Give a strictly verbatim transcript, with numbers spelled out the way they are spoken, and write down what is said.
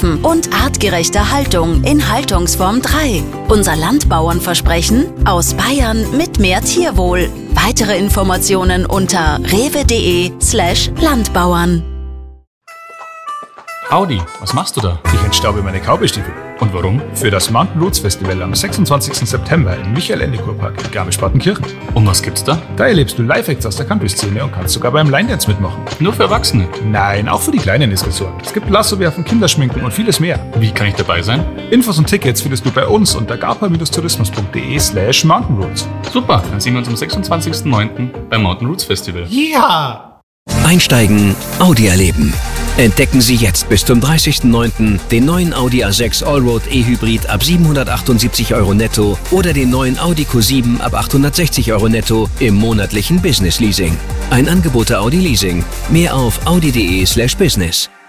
Reifen und artgerechter Haltung in Haltungsform drei. Unser Landbauernversprechen: aus Bayern mit mehr Tierwohl. Weitere Informationen unter rewe.de slash Landbauern. Audi, was machst du da? Ich entstaube meine Cowboy-Stiefel. Und warum? Für das Mountain Roots Festival am sechsundzwanzigsten September im Michael-Ende-Kurpark in Garmisch-Partenkirchen. Und was gibt's da? Da erlebst du Live-Acts aus der Country-Szene und kannst sogar beim Line-Dance mitmachen. Nur für Erwachsene? Nein, auch für die Kleinen ist gesorgt. Es gibt Lassowerfen, Kinderschminken und vieles mehr. Wie kann ich dabei sein? Infos und Tickets findest du bei uns unter garpa-tourismus.de slash Mountain Roots. Super, dann sehen wir uns am sechsundzwanzigsten neunten beim Mountain Roots Festival. Ja! Einsteigen, Audi erleben. Entdecken Sie jetzt bis zum dreißigsten neunten den neuen Audi A sechs Allroad E-Hybrid ab siebenhundertachtundsiebzig Euro netto oder den neuen Audi Q sieben ab achthundertsechzig Euro netto im monatlichen Business Leasing. Ein Angebot der Audi Leasing. Mehr auf audi.de slash business.